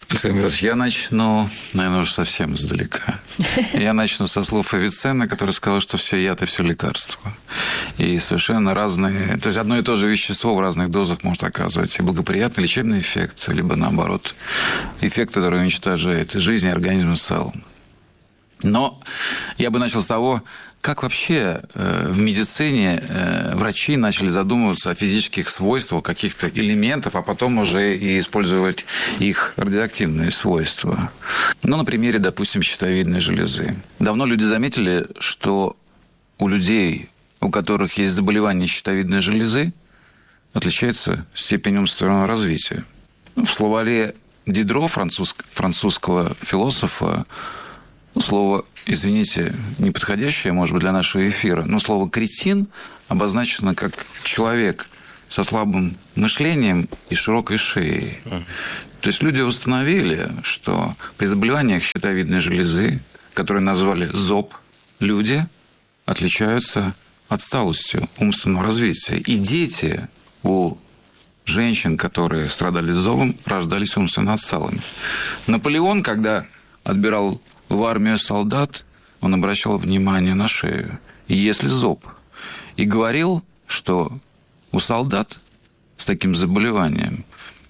Я начну, наверное, уже совсем издалека. Я начну со слов Авиценны, который сказал, что все яд и все лекарство. И совершенно разные... То есть одно и то же вещество в разных дозах может оказывать и благоприятный лечебный эффект, либо, наоборот, эффект, который уничтожает жизнь и организм в целом. Но я бы начал с того, как вообще в медицине врачи начали задумываться о физических свойствах каких-то элементов, а потом уже и использовать их радиоактивные свойства. Ну, на примере, допустим, щитовидной железы. Давно люди заметили, что у людей, у которых есть заболевание щитовидной железы, отличается степень умственного развития. В словаре Дидро, француз, французского философа, ну, слово, извините, неподходящее, может быть, для нашего эфира, но слово «кретин» обозначено как человек со слабым мышлением и широкой шеей. То есть люди установили, что при заболеваниях щитовидной железы, которые назвали ЗОП, люди отличаются отсталостью умственного развития. И дети у женщин, которые страдали ЗОПом, рождались умственно отсталыми. Наполеон, когда отбирал в армию солдат, он обращал внимание на шею. И если ЗОП. И говорил, что у солдат с таким заболеванием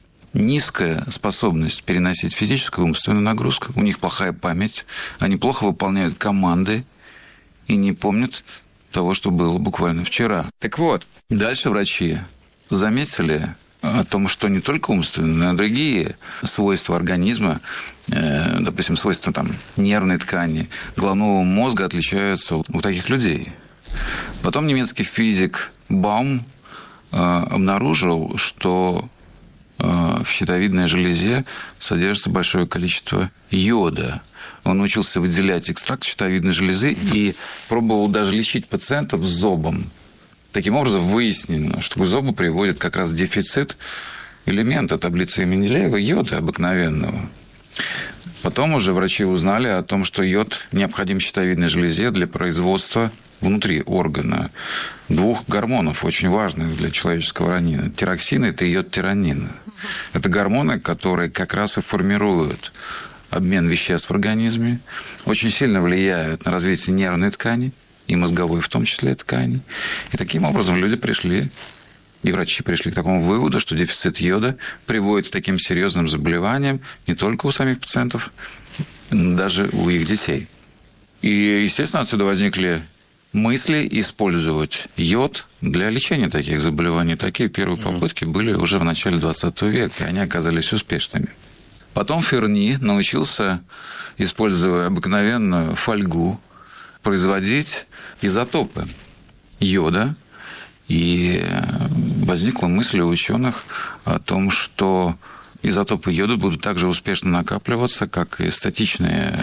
низкая способность переносить физическую и умственную нагрузку. У них плохая память, они плохо выполняют команды и не помнят того, что было буквально вчера. Так вот, дальше врачи заметили о том, что не только умственные, но и другие свойства организма, э, допустим, свойства там, нервной ткани, головного мозга отличаются у таких людей. Потом немецкий физик Баум э, обнаружил, что э, в щитовидной железе содержится большое количество йода. Он научился выделять экстракт щитовидной железы и пробовал даже лечить пациентов с зобом. Таким образом, выяснено, что к зобу приводит как раз дефицит элемента таблицы Менделеева, йода обыкновенного. Потом уже врачи узнали о том, что йод необходим щитовидной железе для производства внутри органа двух гормонов, очень важных для человеческого организма. Тироксин и триодтиронин. Это гормоны, которые как раз и формируют обмен веществ в организме, очень сильно влияют на развитие нервной ткани, и мозговой в том числе ткани. И таким образом люди пришли, и врачи пришли к такому выводу, что дефицит йода приводит к таким серьезным заболеваниям не только у самих пациентов, но даже у их детей. И, естественно, отсюда возникли мысли использовать йод для лечения таких заболеваний. Такие первые попытки были уже в начале двадцатого века, и они оказались успешными. Потом Ферни научился, используя обыкновенную фольгу, производить изотопы йода. И возникла мысль у ученых о том, что изотопы йода будут также успешно накапливаться, как и статичные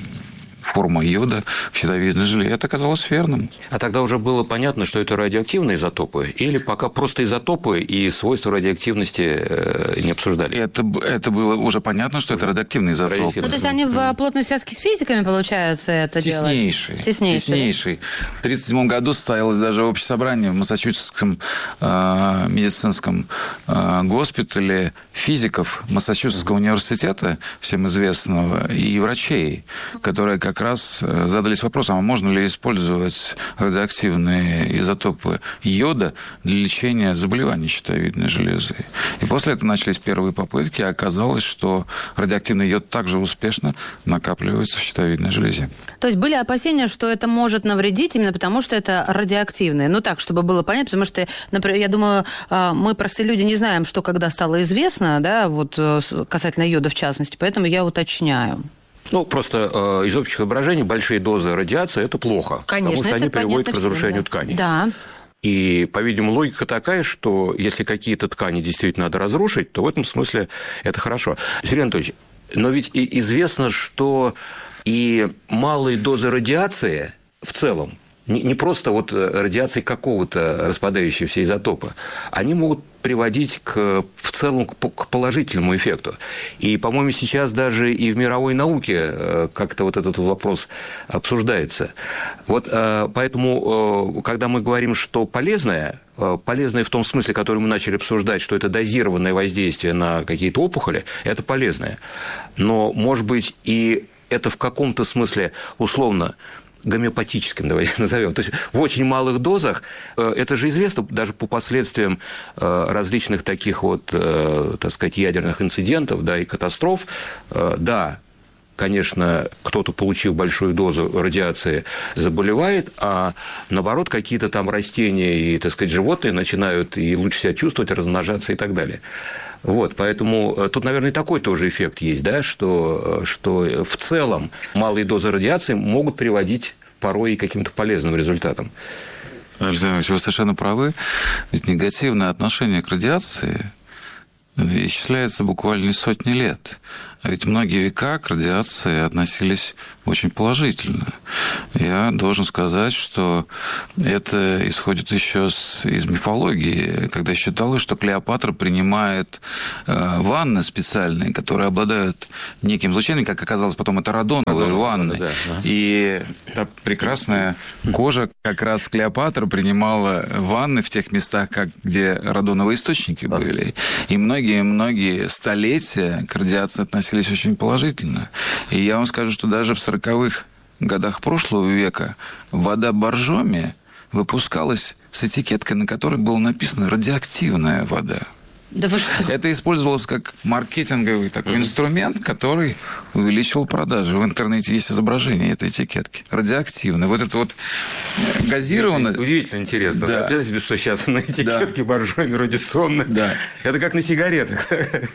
форма йода в щитовидной железе. Это оказалось верным. А тогда уже было понятно, что это радиоактивные изотопы? Или пока просто изотопы и свойства радиоактивности не обсуждали? Это, это было уже понятно, что это радиоактивные изотопы. Ну, то есть они в плотной связке с физиками, получается, это Теснейший. делают? Теснейший. Теснейший. В тысяча девятьсот тридцать седьмом году состоялось даже общее собрание в Массачусетском э, медицинском э, госпитале физиков Массачусетского университета, всем известного, и врачей, которые как раз задались вопросом, а можно ли использовать радиоактивные изотопы йода для лечения заболеваний щитовидной железы. И после этого начались первые попытки, и оказалось, что радиоактивный йод также успешно накапливается в щитовидной железе. То есть были опасения, что это может навредить именно потому, что это радиоактивное. Ну так, чтобы было понятно, потому что, например, я думаю, мы, простые люди, не знаем, что когда стало известно, да, вот касательно йода в частности, поэтому я уточняю. Ну, просто э, из общих соображений большие дозы радиации – это плохо. Конечно, потому что они приводят к разрушению всем, да. тканей. Да. И, по-видимому, логика такая, что если какие-то ткани действительно надо разрушить, то в этом смысле это хорошо. Сергей Анатольевич, но ведь и известно, что и малые дозы радиации в целом не, не просто вот радиации какого-то распадающегося изотопа, они могут приводить к, в целом к положительному эффекту. И, по-моему, сейчас даже и в мировой науке как-то вот этот вопрос обсуждается. Вот поэтому, когда мы говорим, что полезное, полезное в том смысле, который мы начали обсуждать, что это дозированное воздействие на какие-то опухоли, это полезное. Но, может быть, и это в каком-то смысле условно гомеопатическим, давайте назовем. То есть в очень малых дозах, это же известно даже по последствиям различных таких вот, так сказать, ядерных инцидентов, да, и катастроф. Да, конечно, кто-то, получив большую дозу радиации, заболевает, а наоборот, какие-то там растения и, так сказать, животные начинают и лучше себя чувствовать, размножаться и так далее. Вот, поэтому тут, наверное, такой тоже эффект есть, да, что, что в целом малые дозы радиации могут приводить порой и к каким-то полезным результатам. Александр Ильич, вы совершенно правы. Ведь негативное отношение к радиации исчисляется буквально сотни лет. А ведь многие века к радиации относились очень положительно. Я должен сказать, что это исходит еще из мифологии, когда считалось, что Клеопатра принимает ванны специальные, которые обладают неким излучением, как оказалось потом, это радоновые Радон, ванны. Да, да. И та прекрасная кожа, как раз Клеопатра принимала ванны в тех местах, как, где радоновые источники да. были. И многие-многие столетия к радиации относились очень положительно. И я вам скажу, что даже в сороковых годах прошлого века вода Боржоми выпускалась с этикеткой, на которой было написано «радиоактивная вода». Да вы что? Это использовалось как маркетинговый такой mm-hmm. инструмент, который увеличивал продажи. В интернете есть изображение этой этикетки. Радиоактивно. Вот это вот газированное... Удивительно интересно. Да. Представьте себе, что сейчас на этикетке да. Боржоми радиационная. Да. Это как на сигаретах.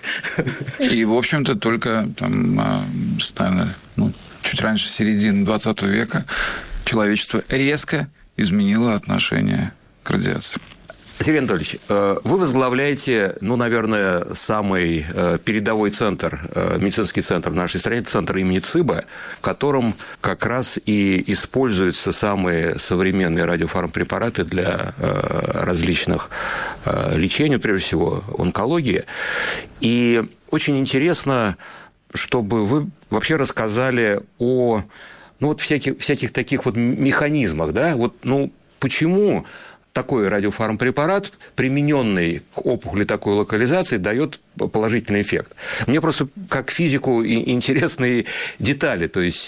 И, в общем-то, только там, наверное, ну, чуть раньше середины двадцатого века человечество резко изменило отношение к радиации. Сергей Анатольевич, вы возглавляете, ну, наверное, самый передовой центр, медицинский центр в нашей стране, центр имени ЦИБа, в котором как раз и используются самые современные радиофармпрепараты для различных лечений, прежде всего онкологии. И очень интересно, чтобы вы вообще рассказали о, ну, вот всяких, всяких таких вот механизмах, да, вот, ну, почему такой радиофармпрепарат, примененный к опухоли такой локализации, дает положительный эффект. Мне просто как физику интересны детали, то есть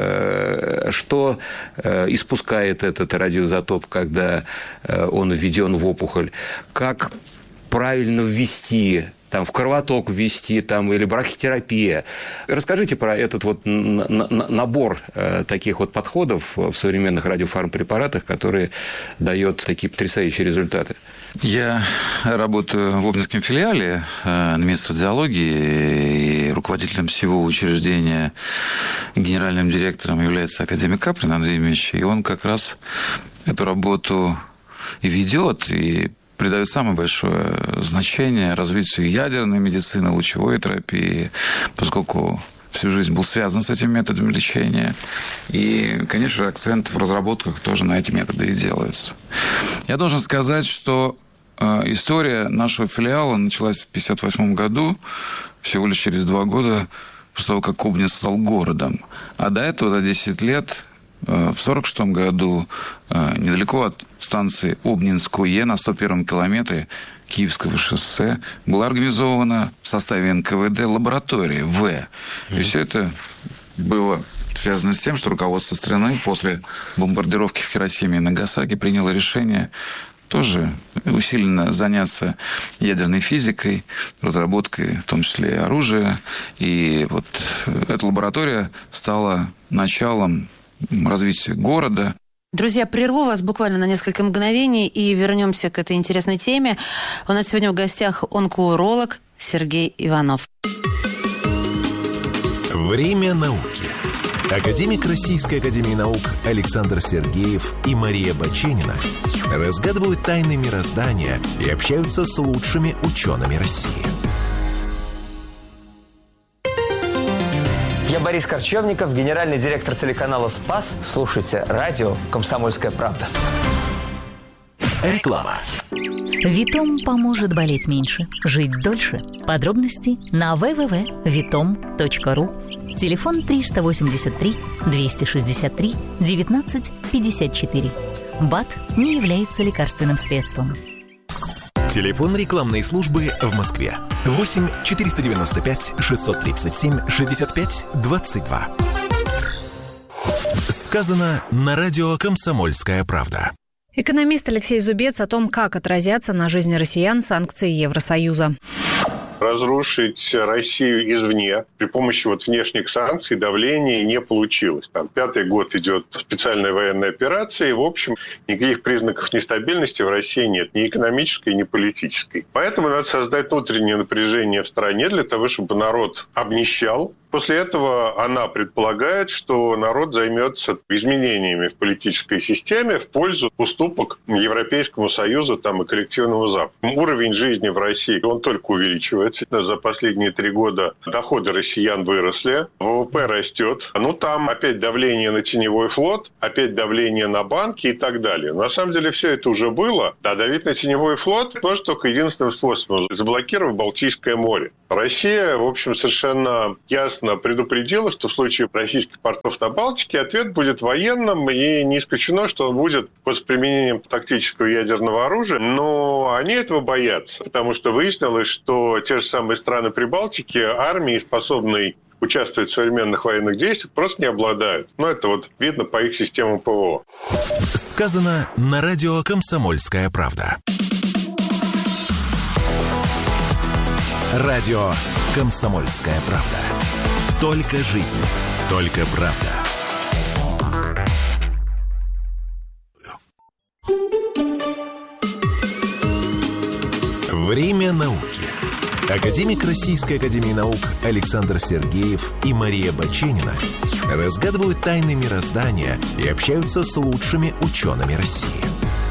что испускает этот радиоизотоп, когда он введен в опухоль, как правильно ввести, там, в кровоток ввести, там, или брахитерапия. Расскажите про этот вот набор таких вот подходов в современных радиофармпрепаратах, которые дают такие потрясающие результаты. Я работаю в Обнинском филиале на месте радиологии, и руководителем всего учреждения, генеральным директором является академик Каплин Андрей Ильич, и он как раз эту работу и ведет, и придает самое большое значение развитию ядерной медицины, лучевой терапии, поскольку всю жизнь был связан с этим методом лечения. И, конечно, акцент в разработках тоже на эти методы и делается. Я должен сказать, что история нашего филиала началась в тысяча девятьсот пятьдесят восьмом году, всего лишь через два года после того, как Обнинск стал городом. А до этого, за десять лет, в сорок шестом году, недалеко от станции Обнинское, на сто первом километре Киевского шоссе, была организована в составе эн ка вэ дэ лаборатория В. И все это было связано с тем, что руководство страны после бомбардировки в Хиросиме и Нагасаки приняло решение тоже усиленно заняться ядерной физикой, разработкой, в том числе и оружия. И вот эта лаборатория стала началом развития города. Друзья, прерву вас буквально на несколько мгновений и вернемся к этой интересной теме. У нас сегодня в гостях онкоуролог Сергей Иванов. Время науки. Академик Российской академии наук Александр Сергеев и Мария Баченина разгадывают тайны мироздания и общаются с лучшими учеными России. Я Борис Корчевников, генеральный директор телеканала «Спас». Слушайте радио «Комсомольская правда». Реклама. Витом поможет болеть меньше, жить дольше. Подробности на дабл ю дабл ю дабл ю точка витом точка ру. Телефон триста восемьдесят три двести шестьдесят три девятнадцать пятьдесят четыре. БАД не является лекарственным средством. Телефон рекламной службы в Москве. восемь четыреста девяносто пять шестьсот тридцать семь шестьдесят пять двадцать два. Сказано на радио «Комсомольская правда». Экономист Алексей Зубец о том, как отразятся на жизни россиян санкции Евросоюза. Разрушить Россию извне при помощи вот внешних санкций, давления не получилось. Там пятый год идет специальная военная операция, и, в общем, никаких признаков нестабильности в России нет, ни экономической, ни политической. Поэтому надо создать внутреннее напряжение в стране для того, чтобы народ обнищал. После этого она предполагает, что народ займется изменениями в политической системе в пользу уступок Европейскому Союзу там, и коллективному Западу. Уровень жизни в России, он только увеличивается. За последние три года доходы россиян выросли, ВВП растет. Ну, там опять давление на теневой флот, опять давление на банки и так далее. На самом деле все это уже было. Да, давить на теневой флот может только единственным способом – заблокировав Балтийское море. Россия, в общем, совершенно ясно предупредила, что в случае российских портов на Балтике ответ будет военным, и не исключено, что он будет с применением тактического ядерного оружия, но они этого боятся, потому что выяснилось, что те же самые страны Прибалтики армии, способной участвовать в современных военных действиях, просто не обладают. Но это вот видно по их системам ПВО. Сказано на радио «Комсомольская правда». Радио «Комсомольская правда». Только жизнь, только правда. Время науки. Академик Российской академии наук Александр Сергеев и Мария Баченина разгадывают тайны мироздания и общаются с лучшими учеными России.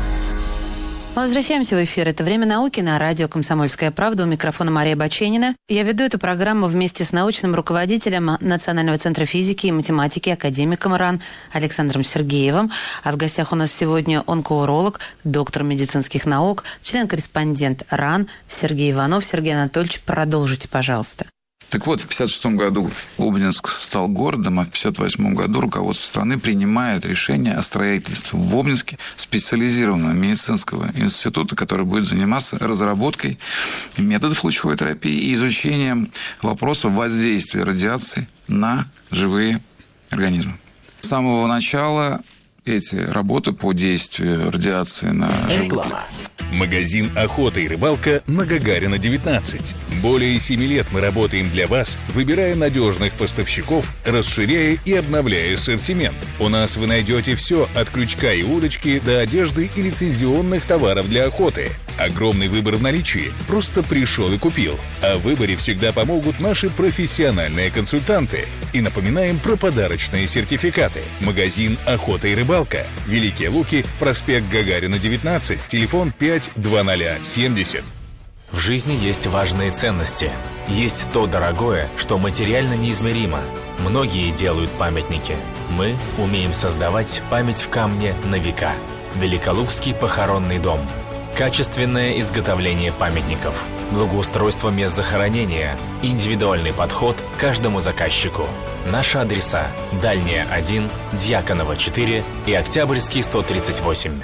Возвращаемся в эфир. Это «Время науки» на радио «Комсомольская правда». У микрофона Мария Баченина. Я веду эту программу вместе с научным руководителем Национального центра физики и математики, академиком РАН Александром Сергеевым. А в гостях у нас сегодня онкоуролог, доктор медицинских наук, член-корреспондент РАН Сергей Иванов. Сергей Анатольевич, продолжите, пожалуйста. Так вот, в пятьдесят шестом году Обнинск стал городом, а в пятьдесят восьмом году руководство страны принимает решение о строительстве в Обнинске специализированного медицинского института, который будет заниматься разработкой методов лучевой терапии и изучением вопросов воздействия радиации на живые организмы. С самого начала эти работы по действию радиации на живые... Магазин «Охота и рыбалка» на Гагарина, девятнадцать. Более семи лет мы работаем для вас, выбирая надежных поставщиков, расширяя и обновляя ассортимент. У нас вы найдете все от крючка и удочки до одежды и лицензионных товаров для охоты. Огромный выбор в наличии. Просто пришел и купил. О выборе всегда помогут наши профессиональные консультанты. И напоминаем про подарочные сертификаты. Магазин «Охота и рыбалка». Великие Луки, проспект Гагарина, девятнадцать, телефон пять двадцать семьдесят. В жизни есть важные ценности. Есть то дорогое, что материально неизмеримо. Многие делают памятники. Мы умеем создавать память в камне на века. Великолукский похоронный дом. Качественное изготовление памятников, благоустройство мест захоронения, индивидуальный подход к каждому заказчику. Наши адреса: Дальняя один, Дьяконова четыре и Октябрьский сто тридцать восемь.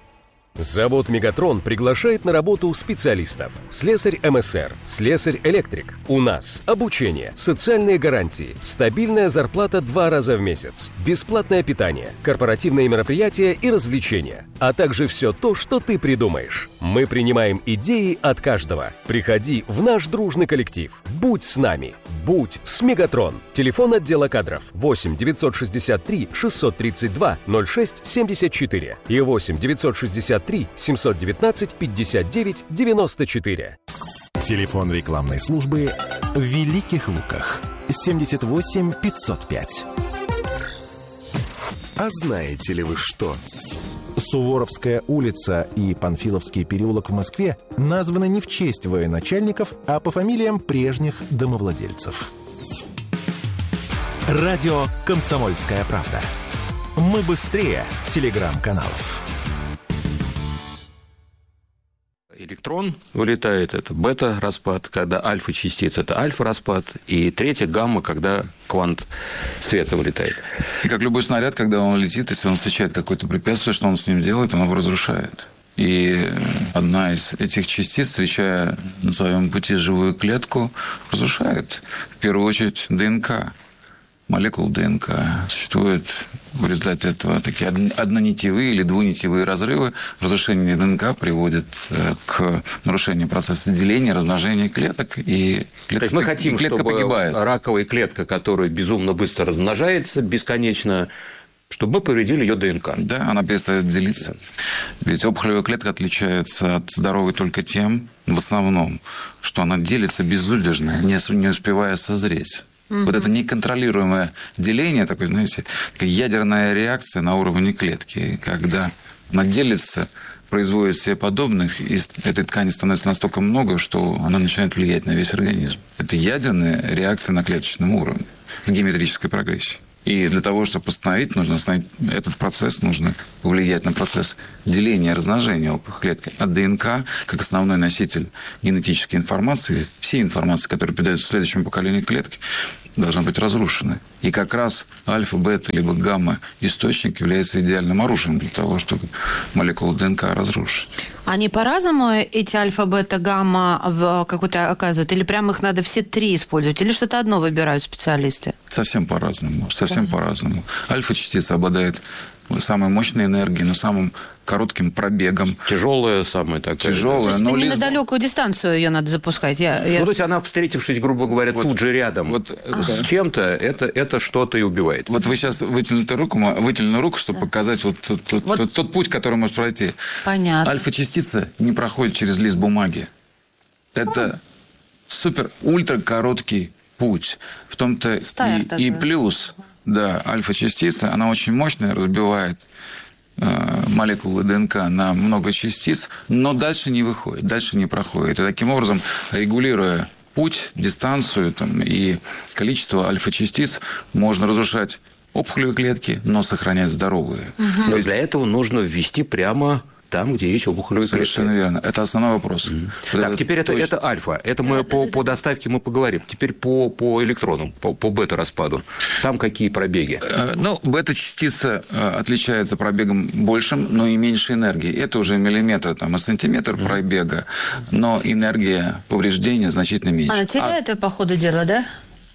Завод «Мегатрон» приглашает на работу специалистов. Слесарь МСР, слесарь-электрик. У нас обучение, социальные гарантии, стабильная зарплата два раза в месяц, бесплатное питание, корпоративные мероприятия и развлечения, а также все то, что ты придумаешь. Мы принимаем идеи от каждого. Приходи в наш дружный коллектив. Будь с нами. Будь с «Мегатрон». Телефон отдела кадров восемь девятьсот шестьдесят три шестьсот тридцать два ноль шесть семьдесят четыре и восемь девятьсот шестьдесят три семьсот девятнадцать пятьдесят девять девяносто четыре. Телефон рекламной службы в Великих Луках семьдесят восемь пятьсот пять. А знаете ли вы что? Суворовская улица и Панфиловский переулок в Москве названы не в честь военачальников, а по фамилиям прежних домовладельцев. Радио «Комсомольская правда». Мы быстрее телеграм-каналов. Электрон вылетает, это бета-распад, когда альфа-частица – это альфа-распад, и третья гамма, когда квант света вылетает. И как любой снаряд, когда он летит, если он встречает какое-то препятствие, что он с ним делает, он его разрушает. И одна из этих частиц, встречая на своем пути живую клетку, разрушает, в первую очередь, ДНК. Молекул ДНК. Существуют в результате этого такие однонитевые или двунитевые разрывы. Разрушение ДНК приводит к нарушению процесса деления, размножения клеток, и клетка, То есть мы хотим, клетка чтобы погибает. Раковая клетка, которая безумно быстро размножается, бесконечно, чтобы мы повредили ее ДНК. Да, она перестает делиться. Да. Ведь опухолевая клетка отличается от здоровой только тем, в основном, что она делится безудержно, не, не успевая созреть. Угу. Вот это неконтролируемое деление, такое, знаете, такая ядерная реакция на уровне клетки, когда она делится, производит себе подобных, и этой ткани становится настолько много, что она начинает влиять на весь организм. Это ядерная реакция на клеточном уровне в геометрической прогрессии. И для того, чтобы остановить, нужно остановить этот процесс, нужно повлиять на процесс деления, размножения опухолевой клетки. А ДНК, как основной носитель генетической информации, всей информации, которая передается следующему поколению клетки, должна быть разрушена. И как раз альфа, бета, либо гамма источник является идеальным оружием для того, чтобы молекулу ДНК разрушить. Они по-разному, эти альфа, бета, гамма, какой-то оказывают? Или прямо их надо все три использовать? Или что-то одно выбирают специалисты? Совсем по-разному. Совсем да. по-разному. Альфа-частица обладает самой мощной энергией, но самым коротким пробегом. Тяжелая самая такая. Тяжелая. Но не лишь... на далекую дистанцию ее надо запускать. Я, я... Ну, то есть она, встретившись, грубо говоря, вот, тут же рядом вот, с ага. чем-то, это, это что-то и убивает. Вот вы сейчас вытянули руку, вытянули руку, чтобы да. показать вот, тот, тот, вот тот, тот путь, который может пройти. Понятно. Альфа-частица не проходит через лист бумаги. Это супер ультракороткий путь. В том-то и, и плюс. Да, альфа-частица, она очень мощная, разбивает э, молекулы ДНК на много частиц, но дальше не выходит, дальше не проходит. И таким образом, регулируя путь, дистанцию там, и количество альфа-частиц, можно разрушать опухолевые клетки, но сохранять здоровые. Угу. Но для этого нужно ввести прямо... там, где есть опухолевые клетки. Совершенно верно. Это основной вопрос. Mm-hmm. Вот так, это теперь это, точно... это альфа. Это мы по, по доставке мы поговорим. Теперь по, по электронам, по, по бета-распаду. Там какие пробеги? Ну, бета-частица отличается пробегом большим, но и меньше энергии. Это уже миллиметр там, и сантиметр mm-hmm. пробега, но энергия повреждения значительно меньше. Она теряет а... по ходу дела, да?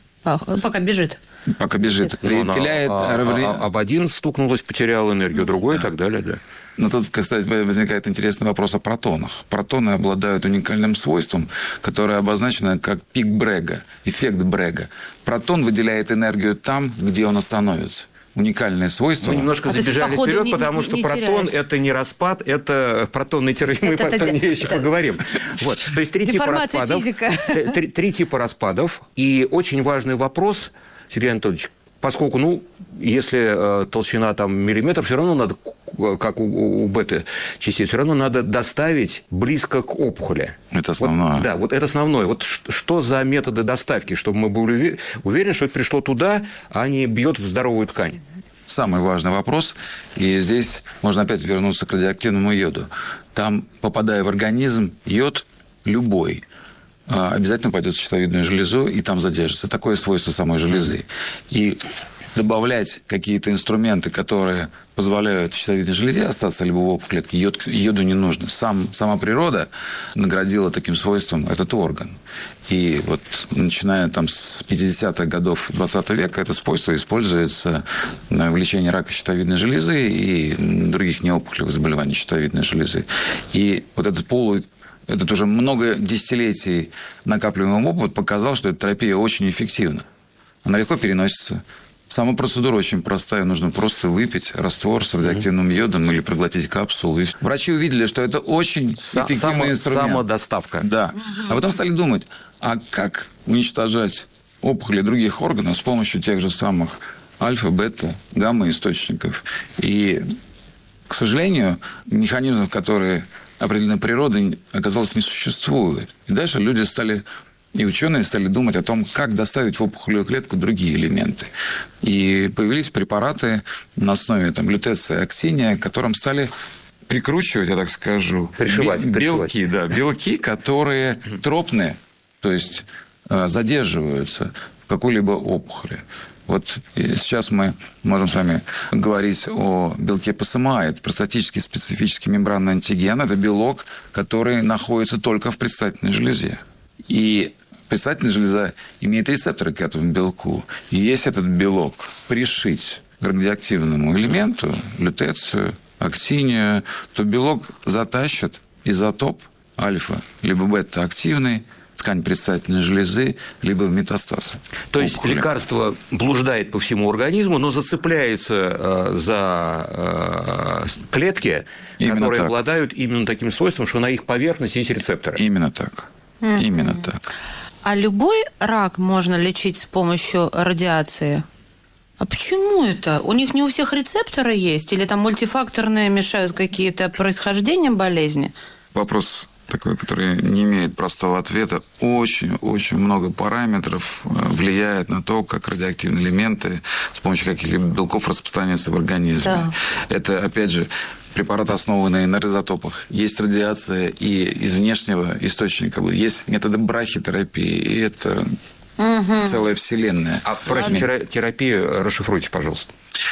Пока бежит. Пока бежит. Ну, теряет... А, а, а, об один стукнулось, потерял энергию, другой и так далее, да. Но тут, кстати, возникает интересный вопрос о протонах. Протоны обладают уникальным свойством, которое обозначено как пик Брега, эффект Брега. Протон выделяет энергию там, где он остановится. Уникальное свойство. Мы немножко а забежали вперед, не, потому что не протон – это не распад, это протонный термин. Мы потом еще поговорим. Вот. То есть три типа распадов. Три, три типа распадов. И очень важный вопрос, Сергей Анатольевич, поскольку, ну, если э, толщина там миллиметр, все равно надо, как у, у бета-частиц, все равно надо доставить близко к опухоли. Это основное. Вот, да, вот это основное. Вот что за методы доставки, чтобы мы были уверены, что это пришло туда, а не бьет в здоровую ткань? Самый важный вопрос, и здесь можно опять вернуться к радиоактивному йоду. Там, попадая в организм, йод любой обязательно пойдет в щитовидную железу и там задержится. Такое свойство самой железы. И добавлять какие-то инструменты, которые позволяют в щитовидной железе остаться либо в опухоли клетки, йод, йоду не нужно. Сам, сама природа наградила таким свойством этот орган. И вот начиная там с пятидесятых годов двадцатого века это свойство используется в лечении рака щитовидной железы и других неопухолевых заболеваний щитовидной железы. И вот этот полу Этот уже много десятилетий накапливаемый опыт показал, что эта терапия очень эффективна. Она легко переносится. Сама процедура очень простая. Нужно просто выпить раствор с радиоактивным йодом или проглотить капсулу. И врачи увидели, что это очень эффективный Само, инструмент. Самодоставка. Да. А потом стали думать, а как уничтожать опухоли других органов с помощью тех же самых альфа, бета, гамма источников. И, к сожалению, механизмов, которые определенной природы, оказалось, не существует. И дальше люди стали И ученые стали думать о том, как доставить в опухолевую клетку другие элементы. И появились препараты на основе там, лютеция, актиния, к которым стали прикручивать, я так скажу, пришивать, белки, пришивать. Да, белки, которые тропные, то есть задерживаются в какой-либо опухоли. Вот сейчас мы можем с вами говорить о белке пэ эс эм а. Это простатический специфический мембранный антиген. Это белок, который находится только в предстательной железе. И предстательная железа имеет рецепторы к этому белку. И если этот белок пришить к радиоактивному элементу, лютецию, актинию, то белок затащит изотоп альфа либо бета-активный ткань предстательной железы, либо в метастаз. То есть опухоли. Лекарство блуждает по всему организму, но зацепляется э, за э, клетки, именно которые так. обладают именно таким свойством, что на их поверхности есть рецепторы. Именно так. Mm-hmm. Именно так. А любой рак можно лечить с помощью радиации? А почему это? У них не у всех рецепторы есть? Или там мультифакторные мешают какие-то происхождения болезни? Вопрос такой, который не имеет простого ответа. Очень-очень много параметров влияет на то, как радиоактивные элементы с помощью каких-либо белков распространяются в организме. Да. Это, опять же, препараты, основанные на изотопах. Есть радиация и из внешнего источника. Есть методы брахитерапии, и это угу. целая вселенная. А брахитерапию расшифруйте, пожалуйста.